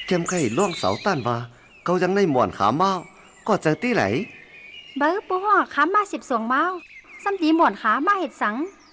เข้มไข่ล่วงเสาต้านว่าเขายังในหมอนขาเมาก็จะตี้ไหลเบ้อปูห่อขามา12 เมาซ้ำตีหมวนขามาเห็ดสัง